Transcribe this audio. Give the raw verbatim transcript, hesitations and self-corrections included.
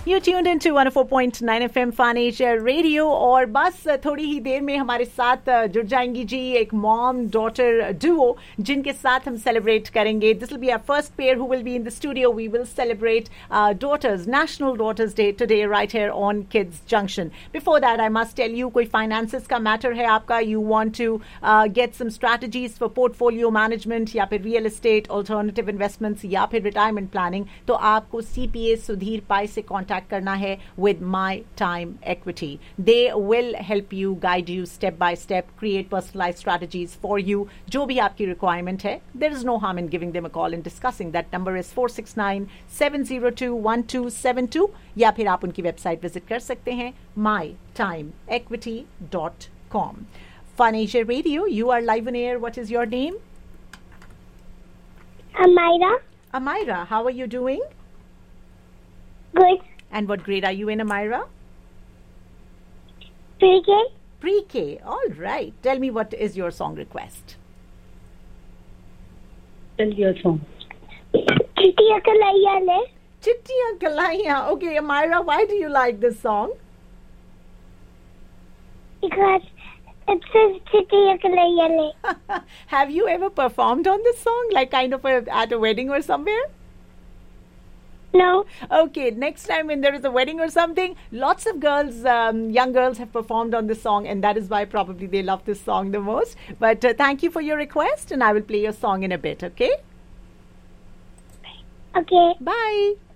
You tuned into one oh four point nine F M Fun Asia Radio और बस थोड़ी ही देर में हमारे साथ जुड़ जाएंगी जी एक मॉम डॉटर डुओ जिनके साथ हम सेलिब्रेट करेंगे. This will be our first pair who will be in the studio. We will celebrate uh, Daughters National Daughters Day today right here on Kids Junction. Before that, I must tell you कोई finances का matter है आपका, you want to uh, get some strategies for portfolio management या फिर real estate, alternative investments या फिर retirement planning, तो आपको C P A सुधीर पाई से contact करना है with My Time Equity. They will help you, guide you step by step, create personalized strategies for you. जो भी आपकी requirement है, there is no harm in giving them a call and discussing. That number is four six nine seven zero two one two seven two या फिर आप उनकी website visit कर सकते हैं my time equity dot com. Fun Asia Radio, you are live on air. What is your name? Amira. Amira, how are you doing? Good. And what grade are you in, Amira? Pre-K. Pre-K. All right. Tell me, what is your song request? Tell your song. Chittiya Kalaiya Le. Chittiya Kalaiya. Okay, Amira, why do you like this song? Because it says Chittiya Kalaiya Le. Have you ever performed on this song, like kind of a, at a wedding or somewhere? No. Okay, next time when there is a wedding or something, lots of girls, um, young girls have performed on this song, and that is why probably they love this song the most. But uh, thank you for your request, and I will play your song in a bit, okay? Okay. Bye.